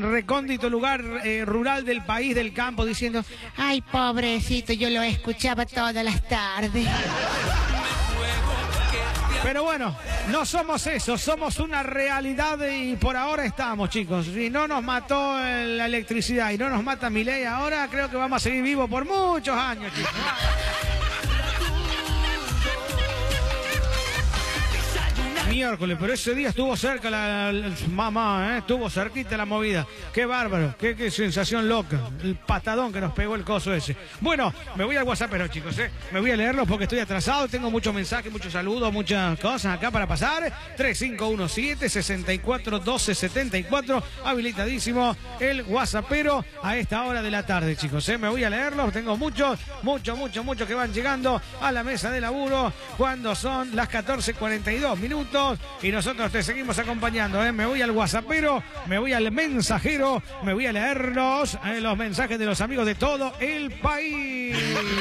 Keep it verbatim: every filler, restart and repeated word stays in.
recóndito lugar eh, rural del país, del campo, diciendo, ay, pobrecito, yo lo escuchaba todas las tardes. Pero bueno, no somos eso, somos una realidad y por ahora estamos, chicos. Si no nos mató la electricidad y no nos mata Milei ahora, creo que vamos a seguir vivos por muchos años, chicos. Miércoles, pero ese día estuvo cerca la, la mamá, ¿eh? Estuvo cerquita la movida. Qué bárbaro, qué, qué sensación loca. El patadón que nos pegó el coso ese. Bueno, me voy al WhatsApp, pero chicos, ¿eh? Me voy a leerlos porque estoy atrasado. Tengo muchos mensajes, muchos saludos, muchas cosas acá para pasar. tres cinco uno siete, seis cuatro, uno dos siete cuatro. Habilitadísimo el WhatsAppero a esta hora de la tarde, chicos, ¿eh? Me voy a leerlos. Tengo muchos, muchos, muchos, muchos que van llegando a la mesa de laburo cuando son las catorce cuarenta y dos minutos. Y nosotros te seguimos acompañando, ¿eh? Me voy al WhatsAppero, me voy al mensajero, me voy a leerlos, eh, los mensajes de los amigos de todo el país.